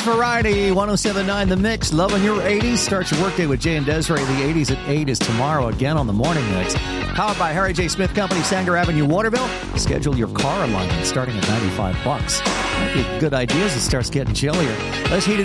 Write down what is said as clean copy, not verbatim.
variety. 107.9 The Mix. Loving your 80s. Start your workday with Jay and Desiree. The 80s at 8 is tomorrow again on the Morning Mix. Powered by Harry J. Smith Company, Sanger Avenue, Waterville. Schedule your car alignment starting at $95. Might be good idea as it starts getting chillier. Let's heat it